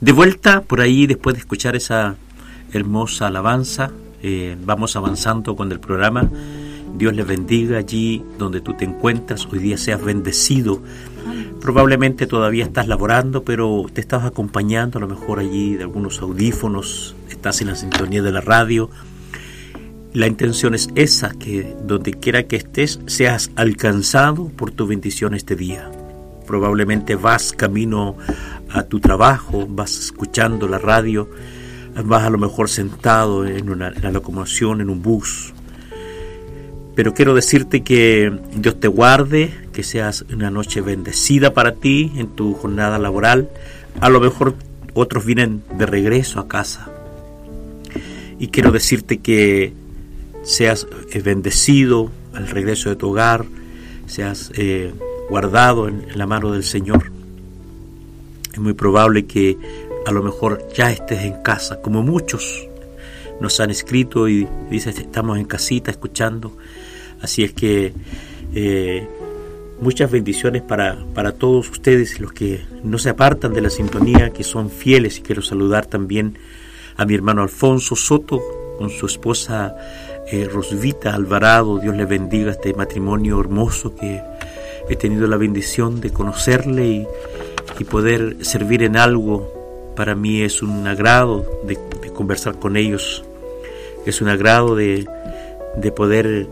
De vuelta por ahí después de escuchar esa hermosa alabanza, vamos avanzando con el programa. Dios les bendiga allí donde tú te encuentras. Hoy día seas bendecido. Probablemente todavía estás laborando, pero te estás acompañando a lo mejor allí de algunos audífonos, estás en la sintonía de la radio. La intención es esa, que donde quiera que estés seas alcanzado por tu bendición este día. Probablemente vas camino a tu trabajo, vas escuchando la radio, vas a lo mejor sentado en la locomoción, en un bus. Pero quiero decirte que Dios te guarde, que seas una noche bendecida para ti en tu jornada laboral. A lo mejor otros vienen de regreso a casa. Y quiero decirte que seas bendecido al regreso de tu hogar, seas guardado en la mano del Señor. Es muy probable que a lo mejor ya estés en casa, como muchos nos han escrito y dicen estamos en casita escuchando. Así es que muchas bendiciones para todos ustedes, los que no se apartan de la sintonía, que son fieles. Y quiero saludar también a mi hermano Alfonso Soto con su esposa Rosvita Alvarado. Dios le bendiga este matrimonio hermoso que he tenido la bendición de conocerle y poder servir en algo. Para mí es un agrado de conversar con ellos, es un agrado de poder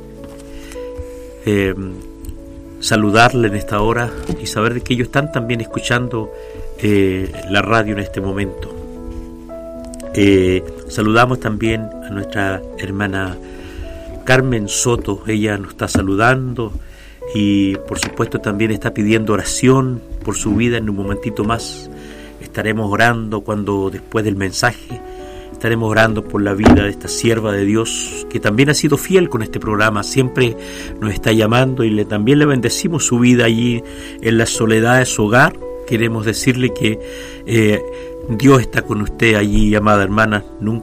saludarle en esta hora y saber de que ellos están también escuchando la radio en este momento. Saludamos también a nuestra hermana Carmen Soto. Ella nos está saludando y por supuesto también está pidiendo oración por su vida. En un momentito más estaremos orando, cuando después del mensaje estaremos orando por la vida de esta sierva de Dios, que también ha sido fiel con este programa, siempre nos está llamando, y también le bendecimos su vida allí en la soledad de su hogar. Queremos decirle que Dios está con usted allí, amada hermana.